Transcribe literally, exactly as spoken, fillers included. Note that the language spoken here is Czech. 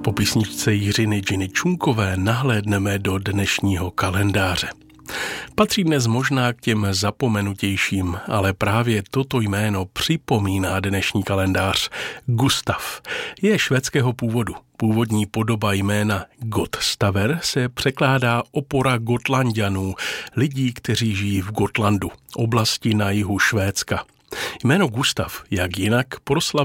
Po písničce Jiřiny Ginny Čunkové nahlédneme do dnešního kalendáře. Patří dnes možná k těm zapomenutějším, ale právě toto jméno připomíná dnešní kalendář. Gustav je švédského původu. Původní podoba jména Godstaver se překládá opora Gotlanďanů, lidí, kteří žijí v Gotlandu, oblasti na jihu Švédska. Jméno Gustav, jak jinak, proslavil